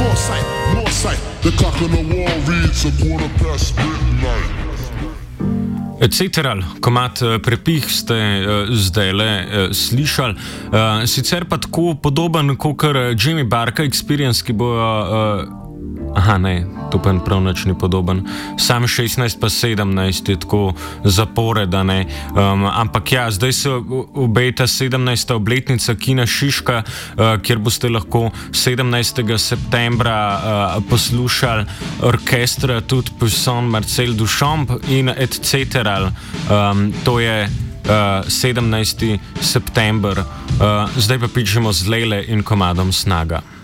foresight, more sight. The clock on the wall reads a midnight. Etc. Komad prepih ste zdajle slišali. Sicer pa tako podoben kot Jamie Barker Experience, ki bo... Aha, ne, to pa prav nič ni podoben. Sam 16 pa 17 je tako zaporeda, ne. Ampak ja, zdaj se obeta 17. obletnica Kina Šiška, kjer boste lahko 17. septembra poslušali orkestra tudi Poussin, Marcel Duchamp in etc. To je 17. september. Zdaj pa pičemo z Lele in komadom Snaga.